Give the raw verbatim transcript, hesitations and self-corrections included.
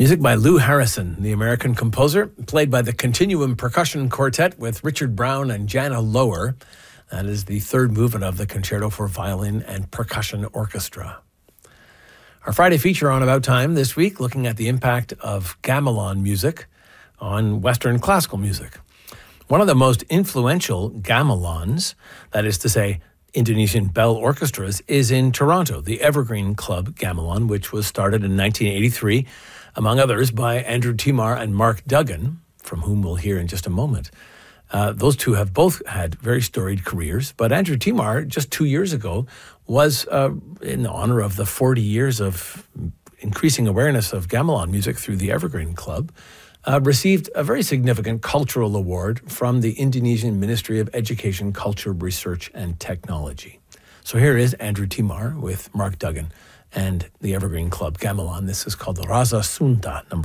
Music by Lou Harrison, the American composer, played by the Continuum Percussion Quartet with Richard Brown and Jana Lower. That is the third movement of the Concerto for Violin and Percussion Orchestra. Our Friday feature on About Time this week, looking at the impact of gamelan music on Western classical music. One of the most influential gamelans, that is to say, Indonesian bell orchestras, is in Toronto, the Evergreen Club Gamelan, which was started in nineteen eighty-three, among others, by Andrew Timar and Mark Duggan, from whom we'll hear in just a moment. Uh, those two have both had very storied careers, but Andrew Timar, just two years ago, was uh, in honor of the forty years of increasing awareness of gamelan music through the Evergreen Club, uh, received a very significant cultural award from the Indonesian Ministry of Education, Culture, Research and Technology. So here is Andrew Timar with Mark Duggan and the Evergreen Club Gamelan. This is called the Rasa Sunta, number